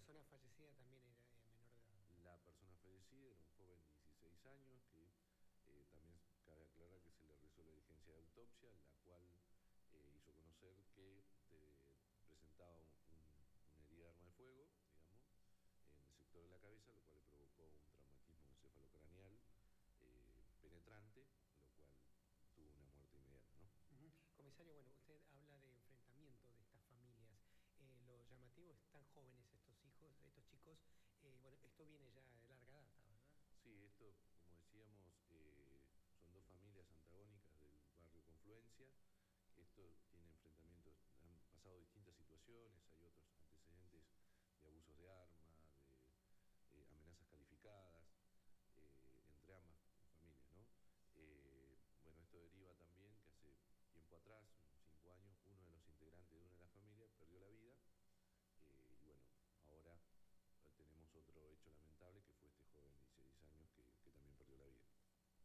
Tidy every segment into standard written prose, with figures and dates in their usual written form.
persona fallecida también era menor de edad. La persona fallecida era un joven de 16 años que también cabe aclarar que se le realizó la diligencia de autopsia, la cual hizo conocer que presentaba una herida de arma de fuego, digamos, en el sector de la cabeza, lo cual le provocó un traumatismo encefalocraneal penetrante, lo cual tuvo una muerte inmediata, ¿no? Comisario, bueno, usted habla de enfrentamiento de estas familias. Lo llamativo es tan jóvenes estos hijos, estos chicos. Bueno, esto viene ya de larga data, ¿verdad? Sí, esto, como decíamos, son dos familias antagónicas del barrio Confluencia. Esto tiene enfrentamientos, han pasado distintas situaciones, hay otros antecedentes de abusos de arma, de amenazas calificadas, entre ambas familias, ¿no? Bueno, esto deriva también que hace tiempo atrás, 5 años, uno de los integrantes de una de las familias perdió la vida, y bueno, ahora tenemos otro hecho lamentable que fue este joven de 16 años que también perdió la vida.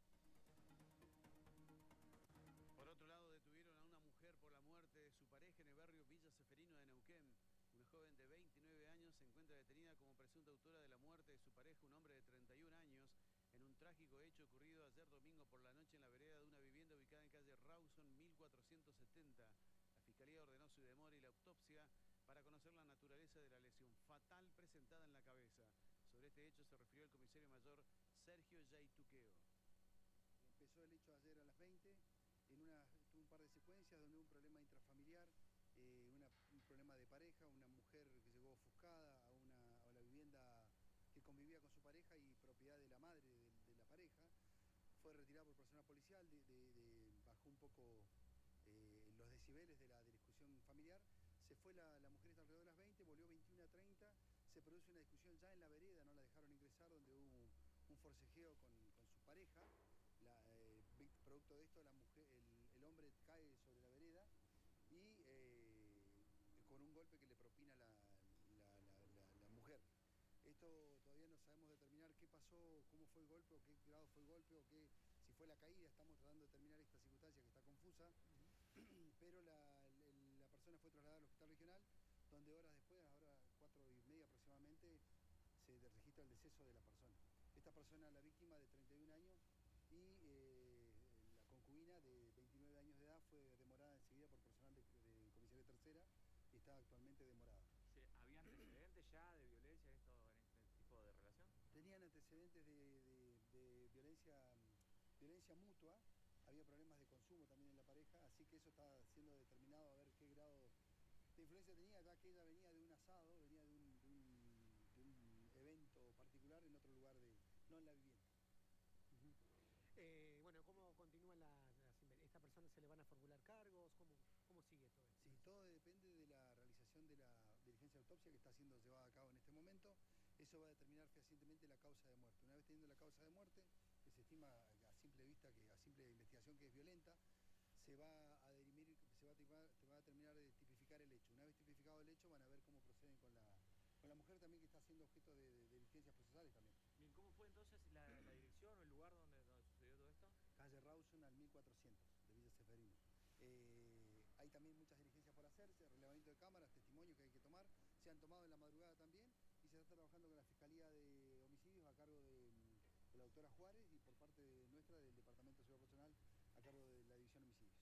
Por otro lado, detuvieron a una mujer por la muerte de su pareja en el barrio Villa Seferino de Neuquén. Una joven de 29 años se encuentra detenida como presunta autora de la muerte de su pareja, un hombre de 31 años, en un trágico hecho ocurrido ayer domingo por la noche en la vereda de una vivienda ubicada en calle Rawson 1470. La Fiscalía ordenó su demora y la autopsia para conocer la naturaleza de la lesión fatal presentada en la cabeza. Sobre este hecho se refirió el comisario mayor Sergio Yaituqueo. Empezó el hecho ayer a las 20, tuvo un par de secuencias donde hubo un problema intrafamiliar, un problema de pareja, una mujer que llegó ofuscada a la vivienda que convivía con su pareja y propiedad de la madre de la pareja. Fue retirada por personal policial, bajó un poco los decibeles de la discusión familiar. Se fue la mujer hasta alrededor de las 20, volvió 21:30, se produce una discusión ya en la vereda, no la dejaron ingresar, donde hubo un forcejeo con su pareja. Producto de esto, el hombre cae sobre la vereda y con un golpe que le propina la mujer. Esto todavía no sabemos determinar qué pasó, cómo fue el golpe, o qué grado fue el golpe, o si fue la caída. Estamos tratando de determinar esta circunstancia que está confusa, pero la persona fue trasladada al hospital regional, donde horas después, ahora 4:30 aproximadamente, se registra el deceso de la persona. Esta persona, la víctima de 31 años, y la concubina de 29 años de edad fue demorada enseguida por personal de comisaría tercera y está actualmente demorada. Sí, ¿había antecedentes ya de violencia en este tipo de relación? Tenían antecedentes de violencia mutua, había problemas de consumo también en la pareja, así que eso está siendo determinado a ver qué grado de influencia tenía, ya que ella venía de un asado, venía de un evento particular en otro lugar, no en la vivienda. Bueno, ¿cómo continúa esta persona? ¿Se le van a formular cargos? ¿Cómo sigue todo esto? Sí, todo depende de la realización de la diligencia de autopsia que está siendo llevada a cabo en este momento. Eso va a determinar fehacientemente la causa de muerte. Una vez teniendo la causa de muerte, que se estima a simple vista, a simple investigación que es violenta, se va a terminar de tipificar el hecho. Una vez tipificado el hecho, van a ver cómo proceden con la mujer también, que está siendo objeto de diligencias procesales también. Bien, ¿cómo fue entonces la dirección o el lugar donde sucedió todo esto? Calle Rawson al 1400 de Villa Seferino. Hay también muchas diligencias por hacerse, relevamiento de cámaras, testimonios que hay que tomar. Se han tomado en la madrugada también y se está trabajando con la Fiscalía de Homicidios a cargo de la doctora Juárez y por parte nuestra del Departamento de Seguridad Personal a cargo de la División de Homicidios.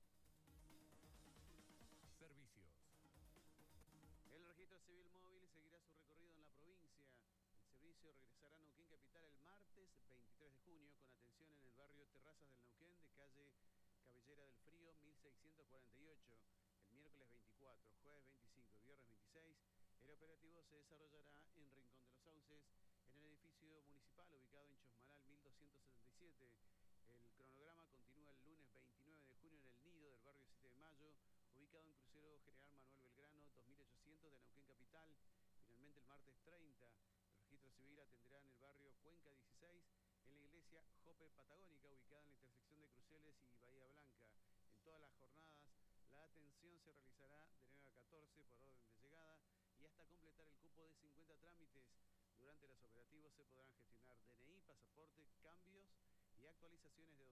Servicios. El registro civil móvil seguirá su recorrido en la provincia. El servicio regresará a Neuquén Capital el martes 23 de junio con atención en el barrio Terrazas del Neuquén de calle Cabellera del Frío 1648. El miércoles 24, jueves 25 y viernes 26, el operativo se desarrollará en Rincón de los Sauces, en el edificio municipal ubicado en Chosmalal 1277. El cronograma continúa el lunes 29 de junio en el Nido del barrio 7 de Mayo, ubicado en Crucero General Manuel Belgrano 2800 de Neuquén Capital. Finalmente el martes 30, el registro civil atenderá en el barrio Cuenca 16, en la iglesia Jope Patagónica, ubicada en la intersección de Cruceles y Bahía Blanca. En todas las jornadas, la atención se realizará de 9 a 14 por orden de llegada y hasta completar el cupo de 50 trámites. Durante los operativos se podrán gestionar DNI, pasaporte, cambios y actualizaciones de